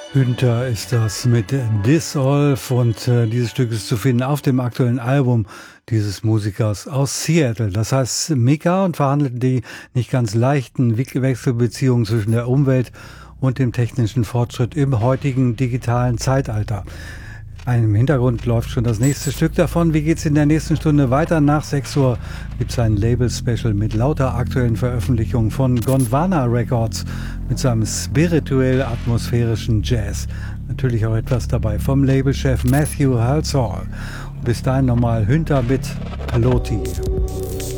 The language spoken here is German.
Hünter ist das mit Dissolve und dieses Stück ist zu finden auf dem aktuellen Album dieses Musikers aus Seattle. Das heißt Mika und verhandelt die nicht ganz leichten Wechselbeziehungen zwischen der Umwelt und dem technischen Fortschritt im heutigen digitalen Zeitalter. Im Hintergrund läuft schon das nächste Stück davon. Wie geht's in der nächsten Stunde weiter? Nach 6 Uhr gibt's ein Label-Special mit lauter aktuellen Veröffentlichungen von Gondwana Records mit seinem spirituell-atmosphärischen Jazz. Natürlich auch etwas dabei vom Labelchef Matthew Halsall. Bis dahin nochmal Hünter mit Peloti.